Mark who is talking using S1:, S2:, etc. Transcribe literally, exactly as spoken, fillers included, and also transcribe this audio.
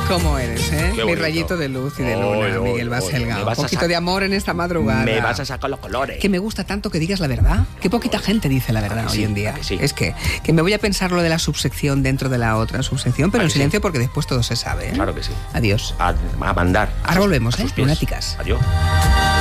S1: ¿Cómo eres, eh?
S2: Qué
S1: Mi
S2: bonito.
S1: rayito de luz y de luna,
S2: Oy, oy,
S1: Miguel
S2: oy,
S1: Baselga.
S2: me
S1: Un
S2: vas a
S1: poquito
S2: sac-
S1: de amor en esta madrugada.
S2: Me vas a sacar los colores.
S1: Que me gusta tanto que digas la verdad. Que poquita gente dice la verdad
S2: ¿A que
S1: hoy
S2: sí?
S1: en día.
S2: ¿A que sí?
S1: Es que, que me voy a pensar lo de la subsección dentro de la otra subsección, pero
S2: ¿A
S1: en
S2: que sí?
S1: silencio porque después todo se sabe. ¿eh?
S2: Claro que sí.
S1: Adiós.
S2: A, a mandar.
S1: Ahora volvemos,
S2: a sus
S1: ¿eh?
S2: pies.
S1: Lunáticas.
S2: Adiós.